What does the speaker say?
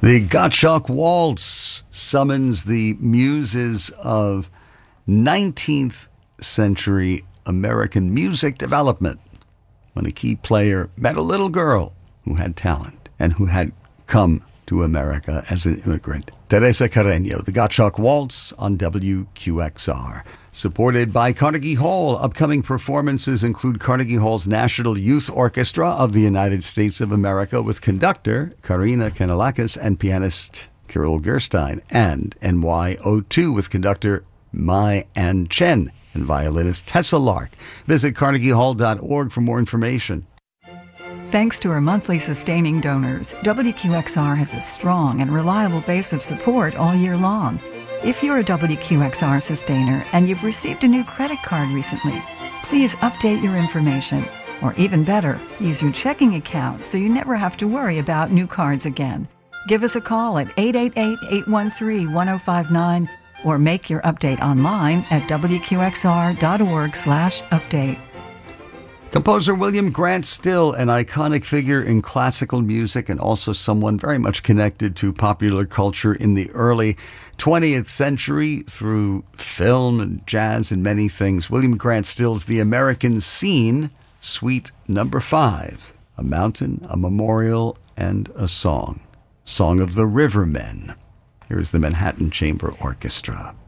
The Gottschalk Waltz summons the muses of 19th century American music development when a key player met a little girl who had talent and who had come to America as an immigrant. Teresa Carreño, the Gottschalk Waltz on WQXR. Supported by Carnegie Hall. Upcoming performances include Carnegie Hall's National Youth Orchestra of the United States of America with conductor Karina Kanellakis and pianist Kirill Gerstein, and NYO2 with conductor Mai Ann Chen and violinist Tessa Lark. Visit carnegiehall.org for more information. Thanks to our monthly sustaining donors, WQXR has a strong and reliable base of support all year long. If you're a WQXR sustainer and you've received a new credit card recently, please update your information. Or even better, use your checking account so you never have to worry about new cards again. Give us a call at 888-813-1059 or make your update online at WQXR.org/update. Composer William Grant Still, an iconic figure in classical music and also someone very much connected to popular culture in the early 20th century through film and jazz and many things. William Grant Still's The American Scene, Suite Number 5, A Mountain, a Memorial, and a Song. Song of the Rivermen. Here's the Manhattan Chamber Orchestra.